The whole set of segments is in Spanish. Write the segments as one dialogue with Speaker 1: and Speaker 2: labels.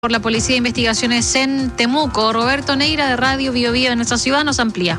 Speaker 1: Por la Policía de Investigaciones en Temuco. Roberto Neira de Radio Bio Bio de nuestra ciudad nos amplía.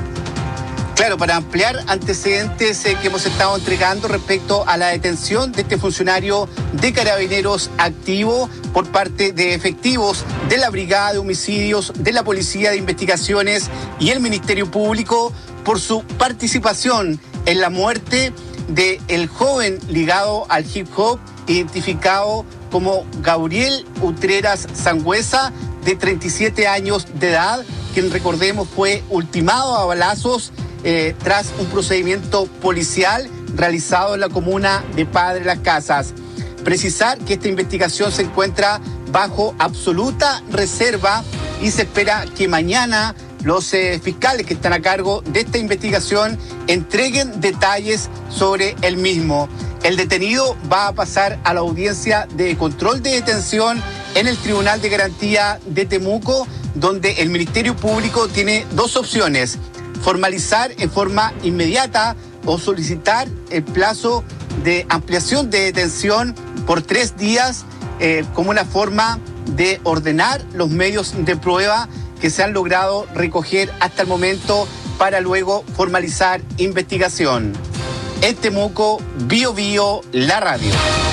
Speaker 2: Claro, para ampliar antecedentes que hemos estado entregando respecto a la detención de este funcionario de Carabineros activo por parte de efectivos de la Brigada de Homicidios, de la Policía de Investigaciones y el Ministerio Público por su participación en la muerte del joven ligado al hip hop, identificado como Gabriel Utreras Sangüesa, de 37 años de edad, quien, recordemos, fue ultimado a balazos tras un procedimiento policial realizado en la comuna de Padre Las Casas. Precisar que esta investigación se encuentra bajo absoluta reserva y se espera que mañana los fiscales que están a cargo de esta investigación entreguen detalles sobre el mismo. El detenido va a pasar a la audiencia de control de detención en el Tribunal de Garantía de Temuco, donde el Ministerio Público tiene dos opciones: formalizar en forma inmediata o solicitar el plazo de ampliación de detención por 3 días como una forma de ordenar los medios de prueba que se han logrado recoger hasta el momento para luego formalizar investigación. En Temuco, Bio Bio, la radio.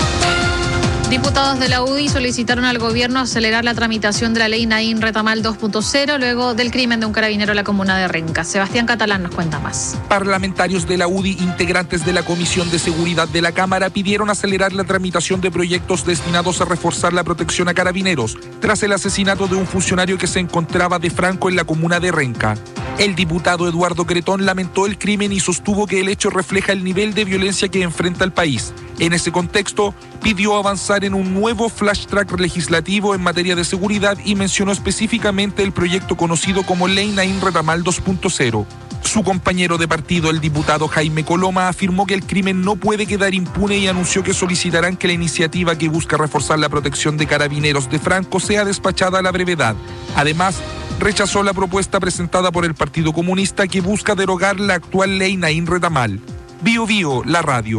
Speaker 1: Diputados de la UDI solicitaron al gobierno acelerar la tramitación de la ley Naín Retamal 2.0 luego del crimen de un carabinero en la comuna de Renca. Sebastián Catalán nos cuenta más.
Speaker 3: Parlamentarios de la UDI, integrantes de la Comisión de Seguridad de la Cámara, pidieron acelerar la tramitación de proyectos destinados a reforzar la protección a carabineros tras el asesinato de un funcionario que se encontraba de franco en la comuna de Renca. El diputado Eduardo Cretón lamentó el crimen y sostuvo que el hecho refleja el nivel de violencia que enfrenta el país. En ese contexto, pidió avanzar en un nuevo flash track legislativo en materia de seguridad y mencionó específicamente el proyecto conocido como Ley Naín Retamal 2.0. Su compañero de partido, el diputado Jaime Coloma, afirmó que el crimen no puede quedar impune y anunció que solicitarán que la iniciativa que busca reforzar la protección de carabineros de franco sea despachada a la brevedad. Además, rechazó la propuesta presentada por el Partido Comunista que busca derogar la actual Ley Naín Retamal. Bio Bio, la radio.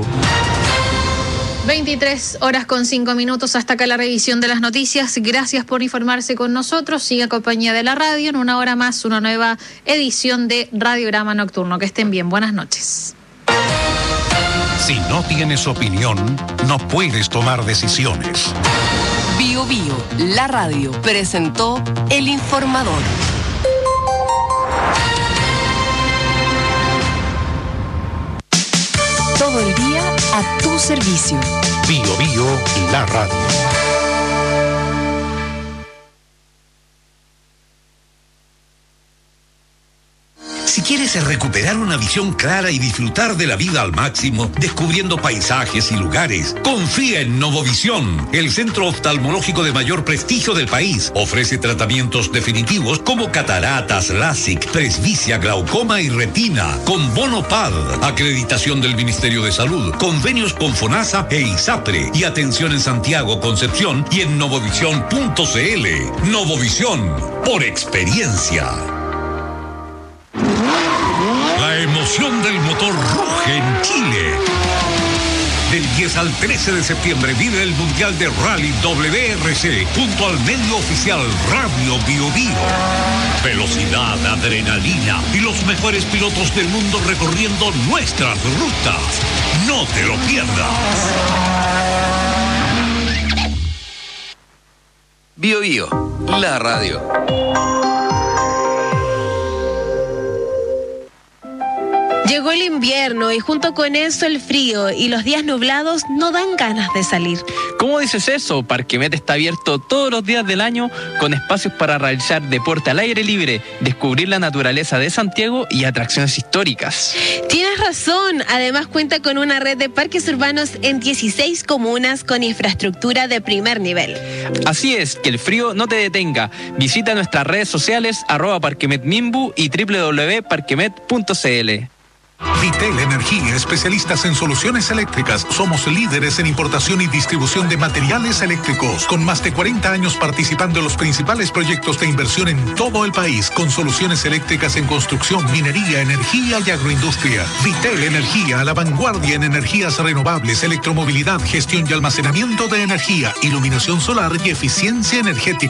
Speaker 1: 23:05. Hasta acá la revisión de las noticias. Gracias por informarse con nosotros. Siga compañía de la radio. En una hora más, una nueva edición de Radiograma Nocturno. Que estén bien. Buenas noches.
Speaker 4: Si no tienes opinión, no puedes tomar decisiones.
Speaker 5: Bio Bio, la radio, presentó El Informador. Todo el día a tu servicio.
Speaker 4: Bio Bio, la radio. Si quieres recuperar una visión clara y disfrutar de la vida al máximo, descubriendo paisajes y lugares, confía en Novovisión, el centro oftalmológico de mayor prestigio del país. Ofrece tratamientos definitivos como cataratas, LASIK, presbicia, glaucoma y retina, con bono PAD, acreditación del Ministerio de Salud, convenios con FONASA e ISAPRE, y atención en Santiago, Concepción y en novovisión.cl. Novovisión, por experiencia. La emoción del motor ruge en Chile. Del 10 al 13 de septiembre vive el Mundial de Rally WRC junto al medio oficial Radio Bio Bio. Velocidad, adrenalina y los mejores pilotos del mundo recorriendo nuestras rutas. No te lo pierdas.
Speaker 6: Bio Bio, la radio.
Speaker 7: Llegó el invierno y junto con eso el frío y los días nublados no dan ganas de salir.
Speaker 8: ¿Cómo dices eso? Parquemet está abierto todos los días del año con espacios para realizar deporte al aire libre, descubrir la naturaleza de Santiago y atracciones históricas.
Speaker 7: Tienes razón, además cuenta con una red de parques urbanos en 16 comunas con infraestructura de primer nivel.
Speaker 8: Así es, que el frío no te detenga. Visita nuestras redes sociales @parquemetmimbu y www.parquemet.cl.
Speaker 4: Vitel Energía, especialistas en soluciones eléctricas. Somos líderes en importación y distribución de materiales eléctricos, con más de 40 años participando en los principales proyectos de inversión en todo el país, con soluciones eléctricas en construcción, minería, energía y agroindustria. Vitel Energía, a la vanguardia en energías renovables, electromovilidad, gestión y almacenamiento de energía, iluminación solar y eficiencia energética.